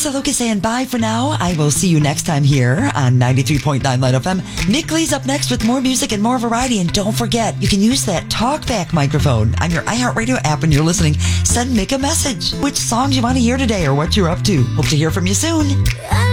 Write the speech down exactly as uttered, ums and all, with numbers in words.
Saluka saying bye for now. I will see you next time here on ninety-three point nine Light F M. Nick Lee's up next with more music and more variety. And don't forget, you can use that talkback microphone on your iHeartRadio app when you're listening. Send Mick a message. Which songs you want to hear today or what you're up to. Hope to hear from you soon.